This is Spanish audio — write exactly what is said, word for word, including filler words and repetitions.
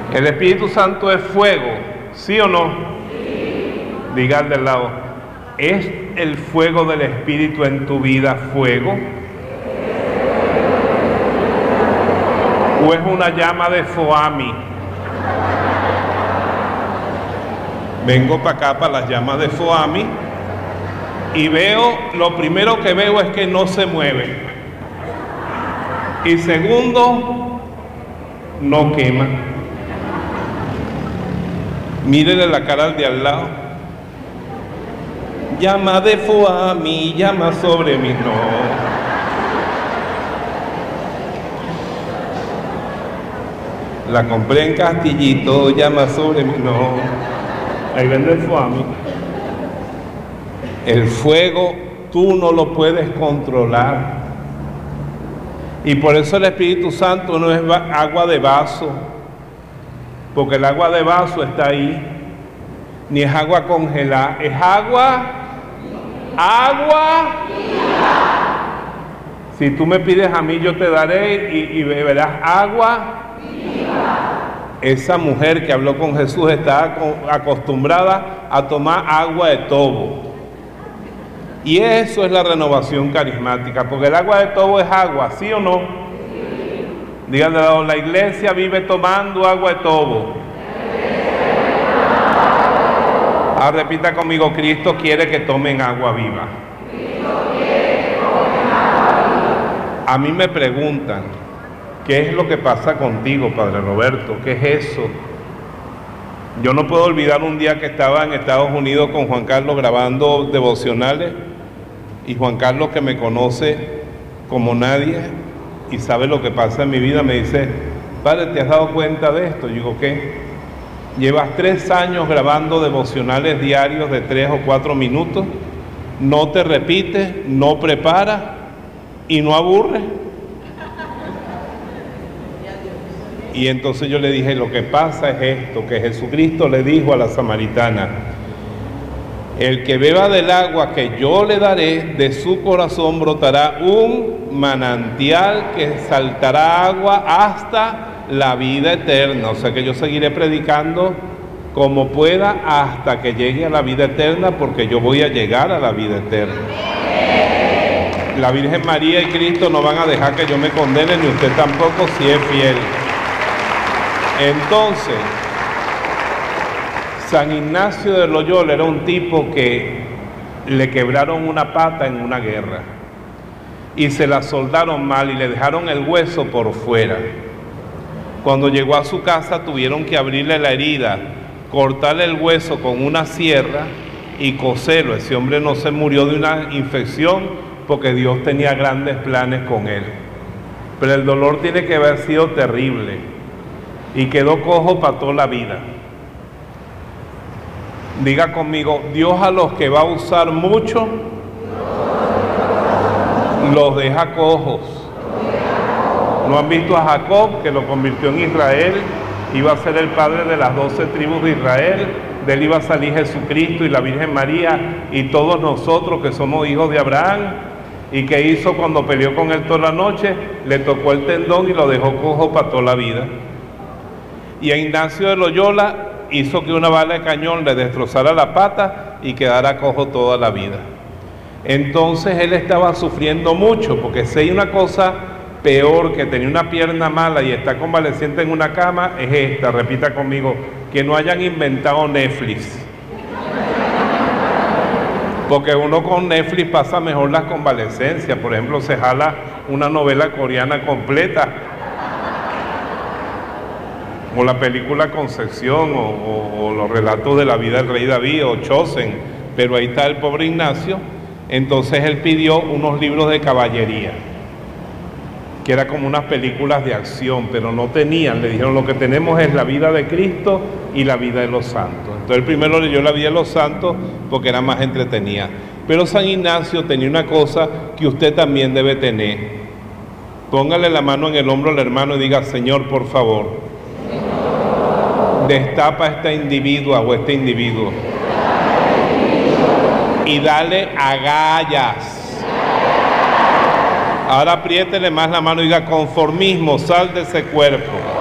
El Espíritu Santo es fuego, ¿sí o no? Sí. Diga al del lado, ¿es el fuego del Espíritu en tu vida fuego? ¿O es una llama de foami? Vengo para acá, para las llamas de foami, y veo, lo primero que veo es que no se mueve. Y segundo, no quema. Mírele la cara al de al lado. Llama de foami, llama sobre mí, no. La compré en Castillito, llama sobre mí, no. Ahí vende el foami. El fuego tú no lo puedes controlar. Y por eso el Espíritu Santo no es agua de vaso, porque el agua de vaso está ahí, ni es agua congelada, es agua, agua. Si tú me pides a mí, yo te daré y, y beberás agua. Esa mujer que habló con Jesús está acostumbrada a tomar agua de tobo. Y eso es la renovación carismática, porque el agua de tobo es agua, ¿sí o no? Sí. Díganle, la iglesia vive tomando agua de tobo. Ah, repita conmigo, Cristo quiere que tomen agua viva. Cristo quiere que tomen agua viva. A mí me preguntan, ¿qué es lo que pasa contigo, Padre Roberto? ¿Qué es eso? Yo no puedo olvidar un día que estaba en Estados Unidos con Juan Carlos grabando devocionales, y Juan Carlos, que me conoce como nadie y sabe lo que pasa en mi vida, me dice, Padre, ¿te has dado cuenta de esto? Yo digo, ¿qué? Llevas tres años grabando devocionales diarios de tres o cuatro minutos, no te repites, no preparas y no aburres. Y entonces yo le dije, lo que pasa es esto, que Jesucristo le dijo a la samaritana, el que beba del agua que yo le daré, de su corazón brotará un manantial que saltará agua hasta la vida eterna. O sea que yo seguiré predicando como pueda hasta que llegue a la vida eterna, porque yo voy a llegar a la vida eterna. La Virgen María y Cristo no van a dejar que yo me condene, ni usted tampoco, si es fiel. Entonces, San Ignacio de Loyola era un tipo que le quebraron una pata en una guerra y se la soldaron mal y le dejaron el hueso por fuera. Cuando llegó a su casa tuvieron que abrirle la herida, cortarle el hueso con una sierra y coserlo. Ese hombre no se murió de una infección porque Dios tenía grandes planes con él. Pero el dolor tiene que haber sido terrible y quedó cojo para toda la vida. Diga conmigo, Dios a los que va a usar mucho, los deja cojos. ¿No han visto a Jacob, que lo convirtió en Israel? Iba a ser el padre de las doce tribus de Israel. De él iba a salir Jesucristo y la Virgen María y todos nosotros que somos hijos de Abraham. ¿Y qué hizo cuando peleó con él toda la noche? Le tocó el tendón y lo dejó cojo para toda la vida. Y a Ignacio de Loyola hizo que una bala de cañón le destrozara la pata y quedara cojo toda la vida. Entonces él estaba sufriendo mucho, porque si hay una cosa peor que tener una pierna mala y estar convaleciente en una cama, es esta, repita conmigo, que no hayan inventado Netflix. Porque uno con Netflix pasa mejor las convalecencias. Por ejemplo, se jala una novela coreana completa, o la película Concepción, o, o, o los relatos de la vida del rey David, o Chosen, pero ahí está el pobre Ignacio. Entonces él pidió unos libros de caballería, que era como unas películas de acción, pero no tenían. Le dijeron, lo que tenemos es la vida de Cristo y la vida de los santos. Entonces él primero leyó la vida de los santos porque era más entretenida. Pero San Ignacio tenía una cosa que usted también debe tener. Póngale la mano en el hombro al hermano y diga, Señor, por favor, destapa a esta individua o este individuo y dale agallas. Ahora apriétele más la mano y diga, conformismo, sal de ese cuerpo.